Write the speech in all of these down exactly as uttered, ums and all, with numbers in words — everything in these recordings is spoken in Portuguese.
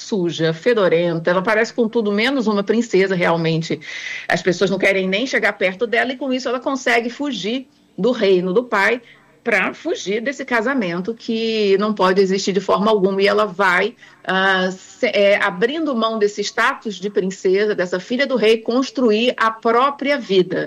suja, fedorenta, ela parece com tudo menos uma princesa, realmente. As pessoas não querem nem chegar perto dela e com isso ela consegue fugir do reino do pai para fugir desse casamento que não pode existir de forma alguma. E ela vai uh, se, é, abrindo mão desse status de princesa, dessa filha do rei, construir a própria vida.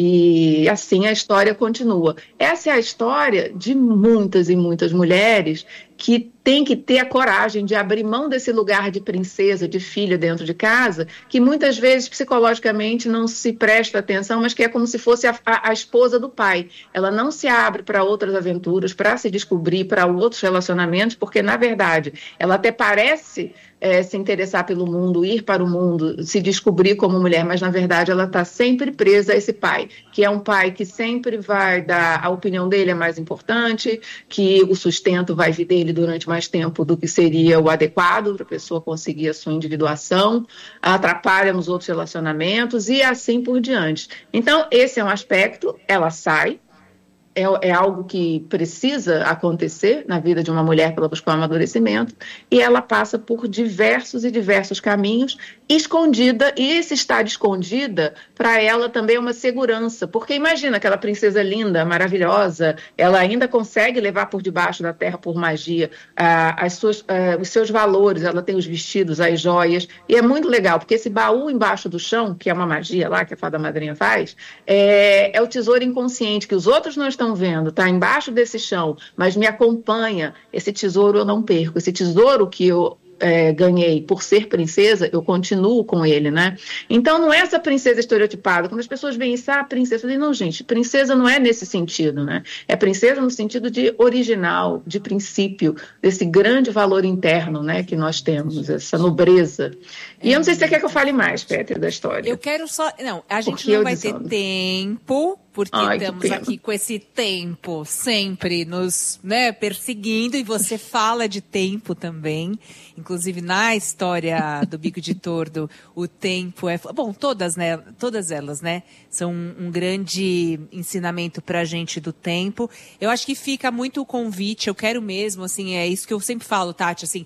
E assim a história continua. Essa é a história de muitas e muitas mulheres que tem que ter a coragem de abrir mão desse lugar de princesa, de filha dentro de casa, que muitas vezes psicologicamente não se presta atenção, mas que é como se fosse a, a, a esposa do pai. Ela não se abre para outras aventuras, para se descobrir, para outros relacionamentos, porque, na verdade, ela até parece é, se interessar pelo mundo, ir para o mundo, se descobrir como mulher, mas, na verdade, ela está sempre presa a esse pai, que é um pai que sempre vai dar, a opinião dele é mais importante, que o sustento vai vir dele durante mais tempo do que seria o adequado para a pessoa conseguir a sua individuação, atrapalha nos outros relacionamentos e assim por diante. Então, esse é um aspecto, ela sai, é, é algo que precisa acontecer na vida de uma mulher para ela buscar o amadurecimento, e ela passa por diversos e diversos caminhos, escondida, e esse estar escondida, para ela também é uma segurança, porque imagina aquela princesa linda, maravilhosa, ela ainda consegue levar por debaixo da terra por magia ah, as suas, ah, os seus valores, ela tem os vestidos, as joias, e é muito legal, porque esse baú embaixo do chão, que é uma magia lá, que a fada madrinha faz, é, é o tesouro inconsciente, que os outros não estão vendo, está embaixo desse chão, mas me acompanha, esse tesouro eu não perco, esse tesouro que eu É, ganhei por ser princesa, eu continuo com ele, né? Então, não é essa princesa estereotipada. Quando as pessoas veem isso, ah, princesa, eu falei, não, gente, princesa não é nesse sentido, né? É princesa no sentido de original, de princípio, desse grande valor interno, né, que nós temos, essa nobreza. E é, eu não sei se você quer que eu fale mais, Pétria, da história. Eu quero só... Não, a gente não vai ter tempo, porque Ai, estamos aqui com esse tempo sempre nos, né, perseguindo, e você fala de tempo também. Inclusive, na história do Bico de Tordo, o tempo é... Bom, todas, né, todas elas, né, são um grande ensinamento pra gente do tempo. Eu acho que fica muito o convite, eu quero mesmo, assim, é isso que eu sempre falo, Tati, assim...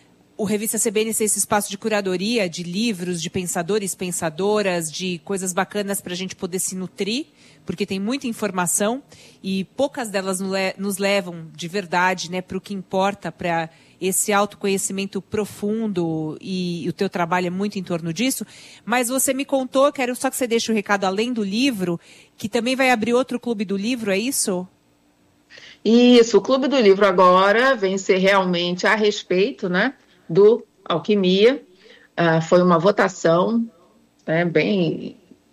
O Revista C B N C, esse espaço de curadoria, de livros, de pensadores, pensadoras, de coisas bacanas para a gente poder se nutrir, porque tem muita informação e poucas delas nos levam de verdade, né, para o que importa, para esse autoconhecimento profundo, e, e o teu trabalho é muito em torno disso. Mas você me contou, quero só que você deixe o recado além do livro, que também vai abrir outro Clube do Livro, é isso? Isso, o Clube do Livro agora vem ser realmente a respeito, né, do Alquimia. Uh, foi uma votação, né, bem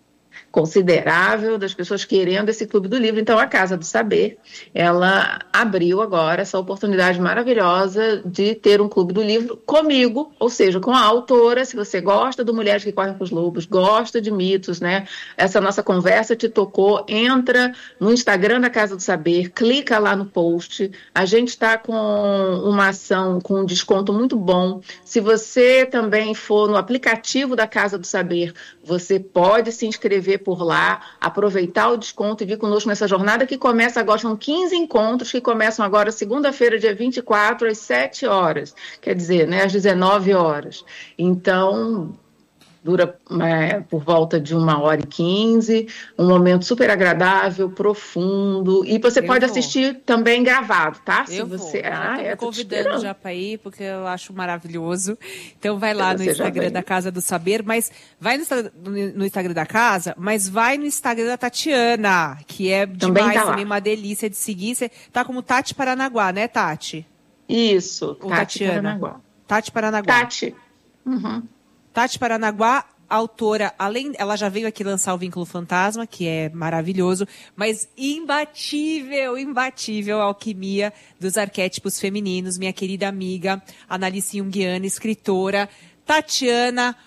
considerável das pessoas querendo esse Clube do Livro. Então, a Casa do Saber, ela abriu agora essa oportunidade maravilhosa de ter um Clube do Livro comigo, ou seja, com a autora. Se você gosta do Mulheres que Correm com os Lobos, gosta de mitos, né? Essa nossa conversa te tocou, entra no Instagram da Casa do Saber, clica lá no post. A gente está com uma ação com um desconto muito bom. Se você também for no aplicativo da Casa do Saber, você pode se inscrever por lá, aproveitar o desconto e vir conosco nessa jornada que começa agora. São quinze encontros que começam agora segunda-feira, dia vinte e quatro, às sete horas. Quer dizer, né, às dezenove horas. Então, dura é, por volta de uma hora e quinze, um momento super agradável, profundo, e você eu pode vou. assistir também gravado, tá? Eu Se você... vou, ah, eu tô me convidando já para ir, porque eu acho maravilhoso. Então vai lá no Instagram da Casa do Saber, mas vai no, no Instagram da Casa, mas vai no Instagram da Tatiana, que é também demais, tá também uma delícia de seguir. Você tá como Tati Paranaguá, né, Tati? Isso, Ou Tati Tatiana. Paranaguá. Tati Paranaguá. Tati. Uhum. Tati Paranaguá, autora, além, ela já veio aqui lançar o Vínculo Fantasma, que é maravilhoso, mas imbatível, imbatível a alquimia dos arquétipos femininos, minha querida amiga, Analice Jungiana, escritora, Tatiana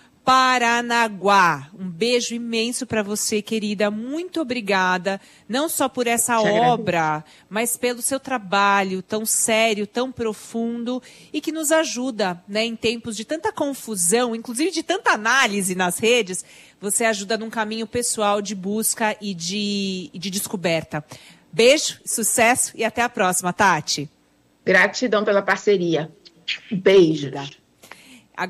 Paranaguá. Um beijo imenso para você, querida. Muito obrigada, não só por essa obra, mas pelo seu trabalho tão sério, tão profundo e que nos ajuda, né, em tempos de tanta confusão, inclusive de tanta análise nas redes. Você ajuda num caminho pessoal de busca e de, de descoberta. Beijo, sucesso e até a próxima, Tati. Gratidão pela parceria. Beijo.